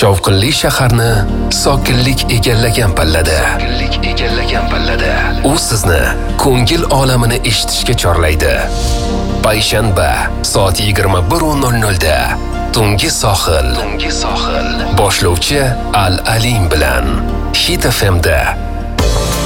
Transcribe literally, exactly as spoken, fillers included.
Shovqinli shaharni sokinlik egallagan pallada. Sokinlik egallagan pallada. U sizni ko'ngil olamini eshitishga chorlaydi. Payshanba soat yigirma bir nol nol da Tungi sohil. Tungi sohil. Boshlovchi Al Alim bilan Hit F M da